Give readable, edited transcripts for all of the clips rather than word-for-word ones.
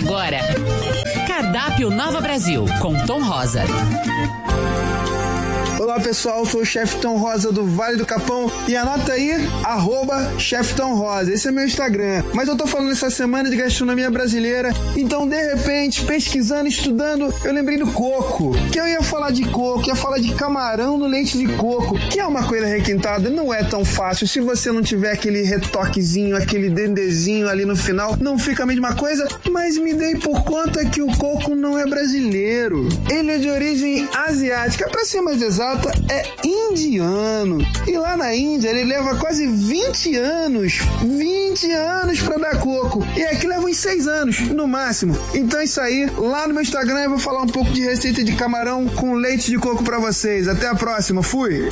agora, Cardápio Nova Brasil, com Tom Rosa. Olá pessoal, sou o Chefe Tom Rosa do Vale do Capão e anota aí, @Chefe Tom Rosa, esse é meu Instagram. Mas eu tô falando essa semana de gastronomia brasileira, então de repente, pesquisando, estudando, eu lembrei do coco, que eu ia falar de coco, ia falar de camarão no leite de coco, que é uma coisa requintada, não é tão fácil, se você não tiver aquele retoquezinho, aquele dendezinho ali no final, não fica a mesma coisa, mas me dei por conta que o coco não é brasileiro, ele é de origem asiática, pra ser mais exato, é indiano. E lá na Índia ele leva quase 20 anos pra dar coco. E aqui leva uns 6 anos, no máximo. Então é isso aí. Lá no meu Instagram eu vou falar um pouco de receita de camarão com leite de coco pra vocês. Até a próxima. Fui!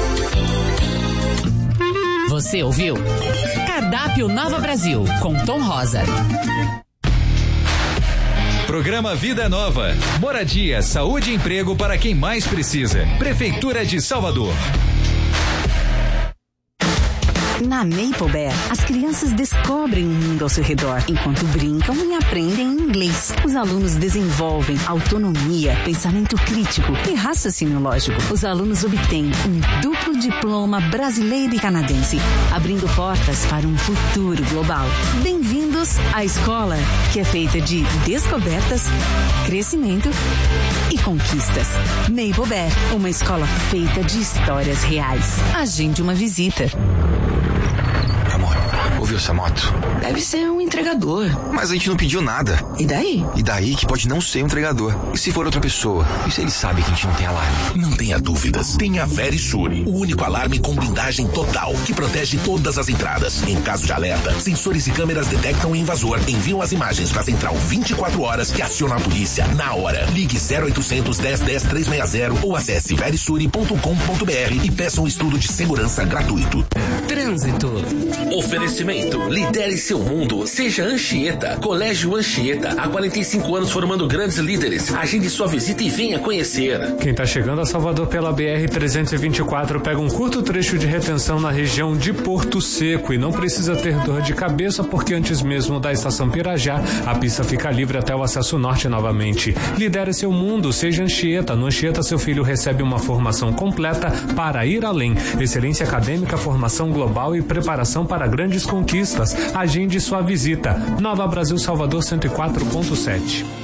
Você ouviu? Cardápio Nova Brasil, com Tom Rosa. Programa Vida Nova. Moradia, saúde e emprego para quem mais precisa. Prefeitura de Salvador. Na Maple Bear, as crianças descobrem o mundo ao seu redor, enquanto brincam e aprendem inglês. Os alunos desenvolvem autonomia, pensamento crítico e raciocínio lógico. Os alunos obtêm um duplo diploma brasileiro e canadense, abrindo portas para um futuro global. Bem-vindos à escola, que é feita de descobertas, crescimento e conquistas. Maple Bear, uma escola feita de histórias reais. Agende uma visita. Amor, ouviu essa moto? Deve ser um entregador. Mas a gente não pediu nada. E daí? E daí que pode não ser um entregador. E se for outra pessoa? E se ele sabe que a gente não tem alarme? Não tenha dúvidas. Tem a Verisure, o único alarme com blindagem total, que protege todas as entradas. Em caso de alerta, sensores e câmeras detectam o invasor, enviam as imagens para a central 24 horas que aciona a polícia na hora. Ligue 0800 10 10 360 ou acesse verisure.com.br e peça um estudo de segurança gratuito. Trânsito. Oferecimento. Lidere seu mundo. Seja Anchieta. Colégio Anchieta. Há 45 anos formando grandes líderes. Agende sua visita e venha conhecer. Quem está chegando a Salvador pela BR-324 pega um curto trecho de retenção na região de Porto Seco e não precisa ter dor de cabeça porque antes mesmo da estação Pirajá, a pista fica livre até o acesso norte novamente. Lidere seu mundo. Seja Anchieta. No Anchieta, seu filho recebe uma formação completa para ir além. Excelência acadêmica, formação global e preparação para grandes conquistas. Agende sua visita. Nova Brasil Salvador 104.7.